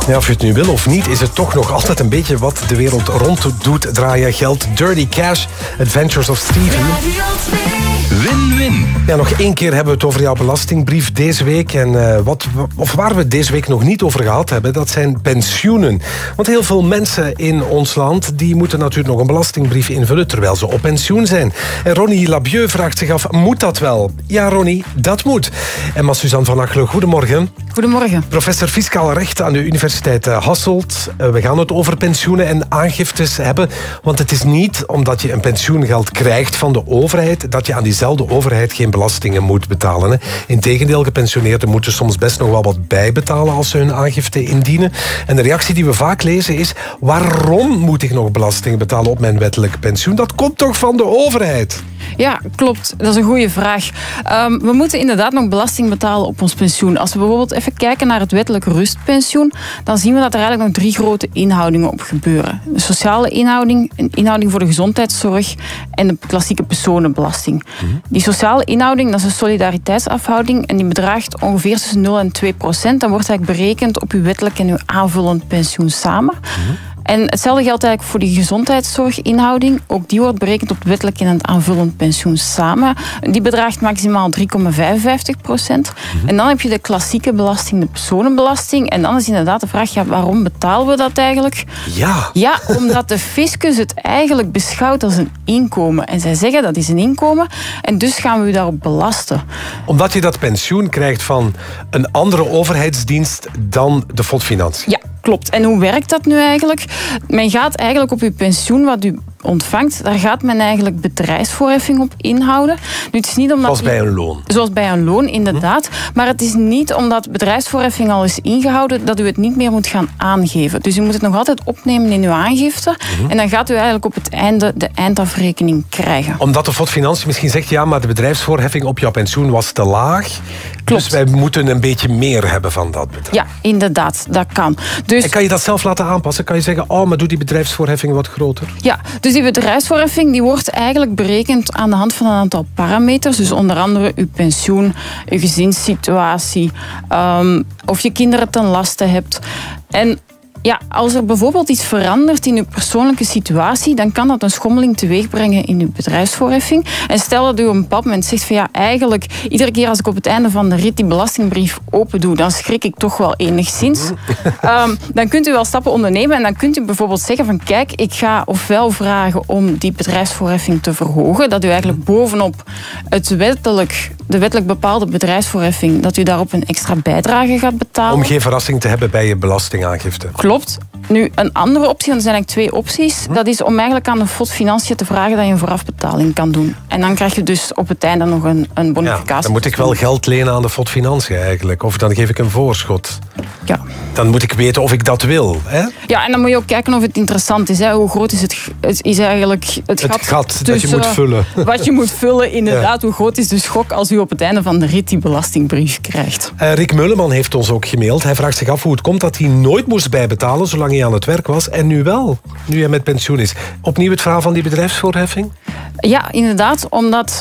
Ja, of je het nu wil of niet, is het toch nog altijd een beetje wat de wereld rond doet draaien. Geld, Dirty Cash, Adventures of Stevie. Win-win. Ja, nog één keer hebben we het over jouw belastingbrief deze week. En waar we het deze week nog niet over gehad hebben, dat zijn pensioenen. Want heel veel mensen in ons land die moeten natuurlijk nog een belastingbrief invullen terwijl ze op pensioen zijn. En Ronnie Labieu vraagt zich af, moet dat wel? Ja, Ronnie, dat moet. En Suzanne van Achelen, goedemorgen. Goedemorgen. Professor Fiscaal Recht aan de Universiteit Hasselt. We gaan het over pensioenen en aangiftes hebben. Want het is niet omdat je een pensioengeld krijgt van de overheid dat je aan diezelfde overheid geen belastingen moet betalen. Hè. Integendeel, gepensioneerden moeten soms best nog wel wat bijbetalen als ze hun aangifte indienen. En de reactie die we vaak lezen is, waarom moet ik nog belastingen betalen op mijn wettelijk pensioen? Dat komt toch van de overheid? Ja, klopt. Dat is een goede vraag. We moeten inderdaad nog belasting betalen op ons pensioen. Als we bijvoorbeeld even kijken naar het wettelijk rustpensioen, dan zien we dat er eigenlijk nog 3 grote inhoudingen op gebeuren. De sociale inhouding, een inhouding voor de gezondheidszorg en de klassieke personenbelasting. Die sociale inhouding, dat is een solidariteitsafhouding en die bedraagt ongeveer tussen 0 en 2%. Dan wordt eigenlijk berekend op uw wettelijk en uw aanvullend pensioen samen. En hetzelfde geldt eigenlijk voor die gezondheidszorginhouding. Ook die wordt berekend op het wettelijk en het aanvullend pensioen samen. Die bedraagt maximaal 3,55%. En dan heb je de klassieke belasting, de personenbelasting. En dan is inderdaad de vraag, ja, waarom betalen we dat eigenlijk? Ja, omdat de fiscus het eigenlijk beschouwt als een inkomen. En zij zeggen dat is een inkomen en dus gaan we u daarop belasten. Omdat je dat pensioen krijgt van een andere overheidsdienst dan de FOD-financiën. Ja, klopt. En hoe werkt dat nu eigenlijk? Men gaat eigenlijk op uw pensioen wat u ontvangt, daar gaat men eigenlijk bedrijfsvoorheffing op inhouden. Nu, het is niet omdat zoals bij een loon. Zoals bij een loon, inderdaad. Maar het is niet omdat bedrijfsvoorheffing al is ingehouden dat u het niet meer moet gaan aangeven. Dus u moet het nog altijd opnemen in uw aangifte. En dan gaat u eigenlijk op het einde de eindafrekening krijgen. Omdat de FOD-financiën misschien zegt, ja, maar de bedrijfsvoorheffing op jouw pensioen was te laag. Klopt. Dus wij moeten een beetje meer hebben van dat bedrag. Ja, inderdaad, dat kan. Dus, en kan je dat zelf laten aanpassen? Kan je zeggen, oh, maar doe die bedrijfsvoorheffing wat groter? Ja, dus die bedrijfsvoorheffing die wordt eigenlijk berekend aan de hand van een aantal parameters. Dus onder andere uw pensioen, uw gezinssituatie, of je kinderen ten laste hebt. En ja, als er bijvoorbeeld iets verandert in uw persoonlijke situatie, dan kan dat een schommeling teweeg brengen in uw bedrijfsvoorheffing. En stel dat u op een bepaald moment zegt van ja, eigenlijk, iedere keer als ik op het einde van de rit die belastingbrief open doe, dan schrik ik toch wel enigszins. Dan kunt u wel stappen ondernemen en dan kunt u bijvoorbeeld zeggen van kijk, ik ga ofwel vragen om die bedrijfsvoorheffing te verhogen, dat u eigenlijk bovenop de wettelijk bepaalde bedrijfsvoorheffing, dat u daarop een extra bijdrage gaat betalen. Om geen verrassing te hebben bij je belastingaangifte. Klopt. Nu, een andere optie, want er zijn eigenlijk 2 opties. Dat is om eigenlijk aan de FOD-financiën te vragen dat je een voorafbetaling kan doen. En dan krijg je dus op het einde nog een bonificatie. Ja, dan moet ik wel geld lenen aan de FOD-financiën eigenlijk. Of dan geef ik een voorschot. Ja. Dan moet ik weten of ik dat wil. Hè? Ja, en dan moet je ook kijken of het interessant is. Hè. Hoe groot is is eigenlijk het gat dat je moet vullen. Wat je moet vullen, inderdaad. Ja. Hoe groot is de schok als u op het einde van de rit die belastingbrief krijgt? Rick Meuleman heeft ons ook gemaild. Hij vraagt zich af hoe het komt dat hij nooit moest bijbetalen zolang hij aan het werk was. En nu wel, nu hij met pensioen is. Opnieuw het verhaal van die bedrijfsvoorheffing? Ja, inderdaad. Omdat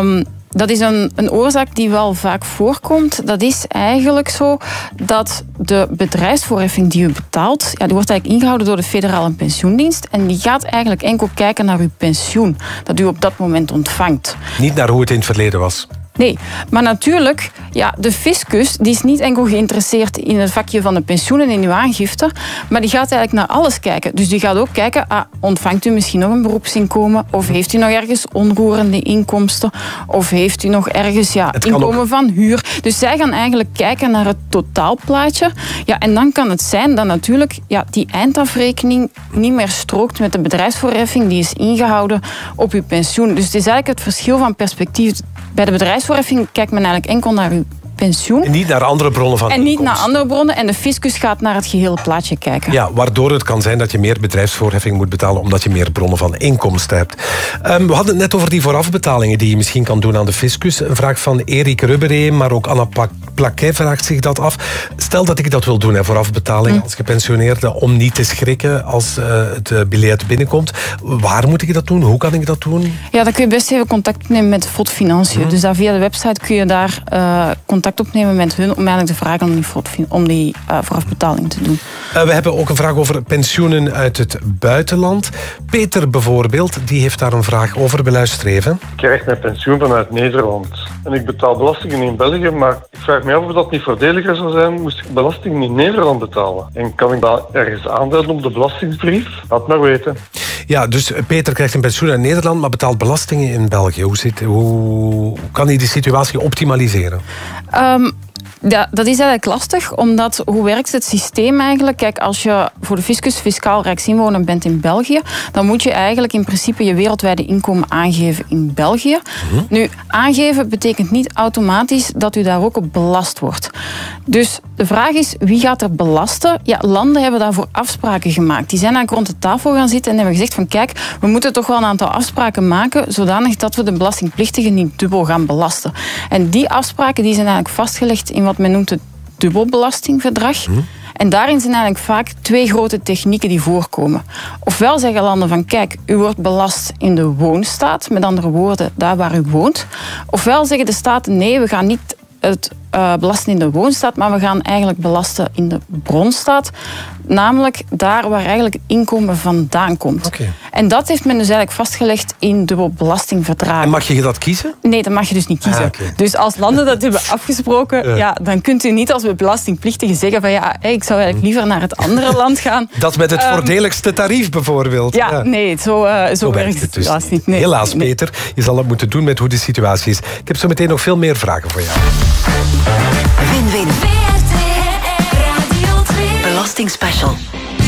dat is een oorzaak die wel vaak voorkomt. Dat is eigenlijk zo dat de bedrijfsvoorheffing die u betaalt, ja, die wordt eigenlijk ingehouden door de Federale Pensioendienst. En die gaat eigenlijk enkel kijken naar uw pensioen dat u op dat moment ontvangt. Niet naar hoe het in het verleden was. Nee, maar natuurlijk, ja, de fiscus die is niet enkel geïnteresseerd in het vakje van de pensioenen in uw aangifte, maar die gaat eigenlijk naar alles kijken. Dus die gaat ook kijken, ontvangt u misschien nog een beroepsinkomen? Of heeft u nog ergens onroerende inkomsten? Of heeft u nog ergens inkomen van huur? Dus zij gaan eigenlijk kijken naar het totaalplaatje. Ja, en dan kan het zijn dat natuurlijk die eindafrekening niet meer strookt met de bedrijfsvoorheffing die is ingehouden op uw pensioen. Dus het is eigenlijk het verschil van perspectief. Bij de bedrijfsvoorheffing kijkt men eigenlijk enkel naar uw pensioen. En niet naar andere bronnen van inkomsten. En niet naar andere bronnen. En de fiscus gaat naar het gehele plaatje kijken. Ja, waardoor het kan zijn dat je meer bedrijfsvoorheffing moet betalen omdat je meer bronnen van inkomsten hebt. We hadden het net over die voorafbetalingen die je misschien kan doen aan de fiscus. Een vraag van Erik Rubberé, maar ook Anna Plaquet vraagt zich dat af. Stel dat ik dat wil doen, voorafbetaling als gepensioneerde, om niet te schrikken als het biljet binnenkomt. Waar moet ik dat doen? Hoe kan ik dat doen? Ja, dan kun je best even contact opnemen met FOD-financiën. Dus via de website kun je daar contact opnemen met hun om eigenlijk te vragen om die voorafbetaling te doen. We hebben ook een vraag over pensioenen uit het buitenland. Peter bijvoorbeeld, die heeft daar een vraag over. We luisteren even. Ik krijg mijn pensioen vanuit Nederland. En ik betaal belastingen in België, maar ik vraag me af of dat niet voordeliger zou zijn, moest ik belastingen in Nederland betalen. En kan ik dat ergens aanduiden op de belastingsbrief? Laat maar weten. Ja, dus Peter krijgt een pensioen uit Nederland, maar betaalt belastingen in België. Hoe kan hij die situatie optimaliseren? Ja, dat is eigenlijk lastig, omdat hoe werkt het systeem eigenlijk? Kijk, als je voor de fiscus fiscaal rijksinwoner bent in België, dan moet je eigenlijk in principe je wereldwijde inkomen aangeven in België. Nu, aangeven betekent niet automatisch dat u daar ook op belast wordt. Dus de vraag is, wie gaat er belasten? Ja, landen hebben daarvoor afspraken gemaakt. Die zijn eigenlijk rond de tafel gaan zitten en hebben gezegd van kijk, we moeten toch wel een aantal afspraken maken, zodanig dat we de belastingplichtigen niet dubbel gaan belasten. En die afspraken die zijn eigenlijk vastgelegd in wat men noemt het dubbelbelastingverdrag. En daarin zijn eigenlijk vaak twee grote technieken die voorkomen. Ofwel zeggen landen van kijk, u wordt belast in de woonstaat, met andere woorden, daar waar u woont. Ofwel zeggen de staten nee, we gaan niet het belasten in de woonstaat, maar we gaan eigenlijk belasten in de bronstaat. Namelijk daar waar eigenlijk het inkomen vandaan komt. Okay. En dat heeft men dus eigenlijk vastgelegd in dubbelbelastingverdragen. En mag je dat kiezen? Nee, dat mag je dus niet kiezen. Okay. Dus als landen dat hebben afgesproken, dan kunt u niet als belastingplichtige zeggen van ja, ik zou eigenlijk liever naar het andere land gaan. Dat met het voordeligste tarief bijvoorbeeld. Ja, nee, zo werkt het dus niet. Nee. Helaas, Peter. Je zal het moeten doen met hoe de situatie is. Ik heb zo meteen nog veel meer vragen voor jou. Win-win. Belastingspecial.